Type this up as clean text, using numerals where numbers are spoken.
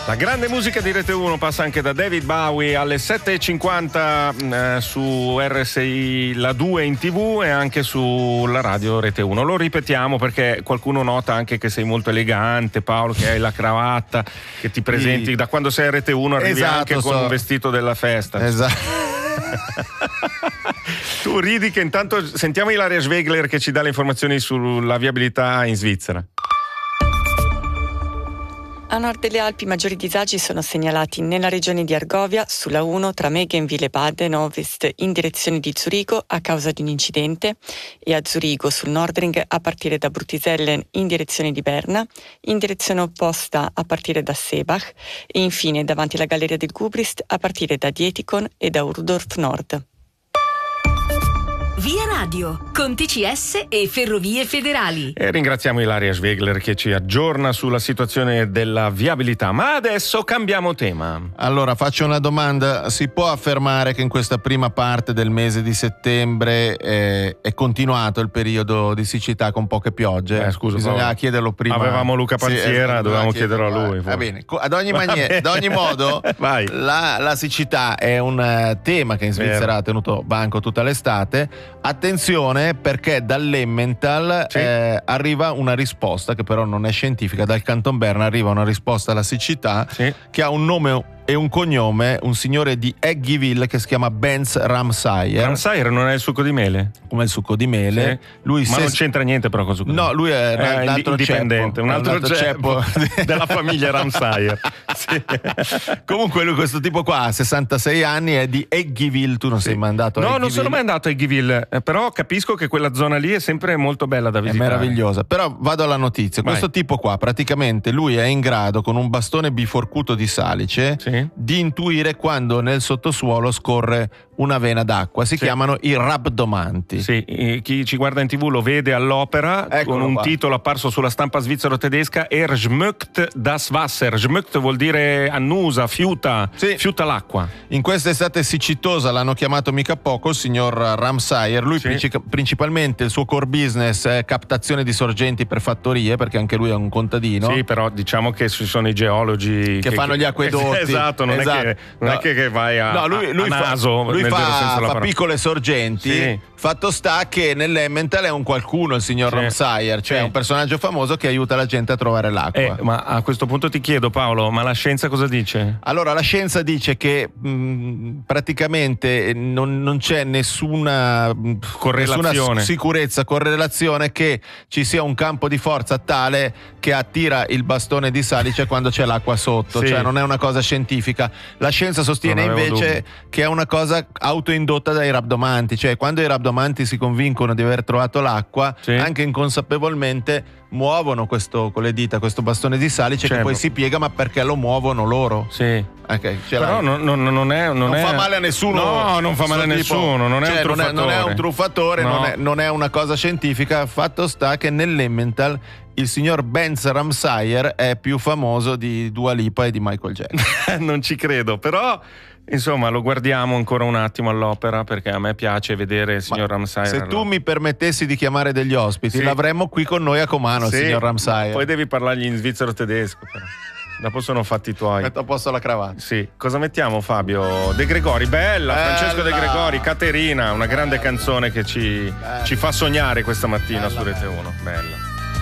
La grande musica di Rete 1 passa anche da David Bowie alle 7.50 su RSI, la 2 in TV e anche sulla radio Rete 1. Lo ripetiamo perché qualcuno nota anche che sei molto elegante, Paolo, che hai la cravatta, che ti presenti sì. Da quando sei a Rete 1 arrivi anche con un vestito della festa. Esatto. Tu ridi che intanto sentiamo Ilaria Schwegler che ci dà le informazioni sulla viabilità in Svizzera. A nord delle Alpi i maggiori disagi sono segnalati nella regione di Argovia, sulla 1 tra Meggen Baden ovest in direzione di Zurigo a causa di un incidente e a Zurigo sul Nordring a partire da Brutisellen in direzione di Berna, in direzione opposta a partire da Seebach e infine davanti alla Galleria del Gubrist a partire da Dietikon e da Urdorf Nord. Via Radio, con TCS e Ferrovie Federali. E ringraziamo Ilaria Schwegler che ci aggiorna sulla situazione della viabilità. Ma adesso cambiamo tema. Allora faccio una domanda: si può affermare che in questa prima parte del mese di settembre è continuato il periodo di siccità con poche piogge? Scusa, bisognava chiederlo prima. Avevamo Luca Pazziera, dovevamo chiederlo a lui. Va bene, ad ogni modo la siccità è un tema che in Svizzera ha tenuto banco tutta l'estate. Attenzione, perché dall'Emmental arriva una risposta che però non è scientifica. Dal Canton Berna arriva una risposta alla siccità che ha un nome e un cognome, un signore di Eggyville che si chiama Benz Ramsayer. Ramsayer non è il succo di mele? Come il succo di mele. Lui ma non c'entra niente però con il succo di mele. No, lui è un altro indipendente, un altro ceppo della famiglia Ramsayer. Sì. Comunque lui, questo tipo qua ha 66 anni, è di Eggyville. Tu non sei mai andato a Eggyville? No, non sono mai andato a Eggyville, però capisco che quella zona lì è sempre molto bella da visitare. È meravigliosa. Però vado alla notizia. Questo tipo qua praticamente lui è in grado con un bastone biforcuto di salice di intuire quando nel sottosuolo scorre una vena d'acqua. Si chiamano i rabdomanti. Sì, chi ci guarda in TV lo vede all'opera. Eccolo, con un titolo apparso sulla stampa svizzero-tedesca: schmückt das Wasser. Schmückt vuol dire annusa, fiuta l'acqua. In questa estate siccitosa l'hanno chiamato mica poco il signor Ramsayer. Lui principalmente il suo core business è captazione di sorgenti per fattorie, perché anche lui è un contadino. Sì, però diciamo che ci sono i geologi che fanno gli acquedotti. Esatto, non è che vai a naso. Lui fa piccole sorgenti. Fatto sta che nell'Emmental è un qualcuno il signor Ramsayer, cioè un personaggio famoso che aiuta la gente a trovare l'acqua. Ma a questo punto ti chiedo, Paolo, ma la scienza cosa dice? Allora, la scienza dice che praticamente non c'è nessuna correlazione che ci sia un campo di forza tale che attira il bastone di salice quando c'è l'acqua sotto, cioè non è una cosa scientifica. La scienza sostiene invece che è una cosa autoindotta dai rabdomanti, cioè quando i rabdomanti si convincono di aver trovato l'acqua, anche inconsapevolmente muovono con le dita questo bastone di salice che poi si piega, ma perché lo muovono loro. Però non fa male a nessuno. No, non fa male a nessuno, non è un truffatore. Non è un truffatore, non è una cosa scientifica. Fatto sta che nell'Emmental il signor Benz Ramsayer è più famoso di Dua Lipa e di Michael Jackson. Non ci credo, però insomma lo guardiamo ancora un attimo all'opera, perché a me piace vedere il signor Ramsayer. Se tu mi permettessi di chiamare degli ospiti, l'avremmo qui con noi a Comano, il signor Ramsayer. Poi devi parlargli in svizzero tedesco però. Dopo sono fatti tuoi. Metto a posto la cravatta. Sì. Cosa mettiamo, Fabio? De Gregori, bella. Francesco De Gregori, Caterina, una grande canzone che ci fa sognare questa mattina su Rete 1. Bella.